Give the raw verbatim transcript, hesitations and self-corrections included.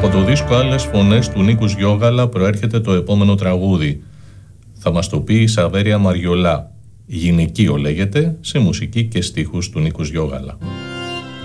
Από το δίσκο Άλλες Φωνές του Νίκους Γιώγαλα προέρχεται το επόμενο τραγούδι. Θα μας το πει η Σαβέρια Μαριολά. Γυναικείο λέγεται, σε μουσική και στίχους του Νίκους Γιώγαλα.